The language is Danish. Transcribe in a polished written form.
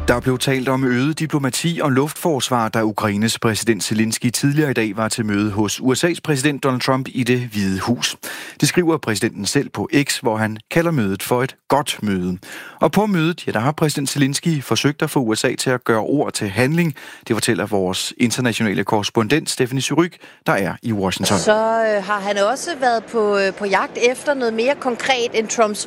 Der blev talt om øget diplomati og luftforsvar, da Ukraines præsident Zelensky tidligere i dag var til møde hos USA's præsident Donald Trump i Det Hvide Hus. Det skriver præsidenten selv på X, hvor han kalder mødet for et godt møde. Og på mødet, der har præsident Zelensky forsøgt at få USA til at gøre ord til handling. Det fortæller vores internationale korrespondent Stephanie Surrugue, der er i Washington. Så har han også været på jagt efter noget mere konkret end Trumps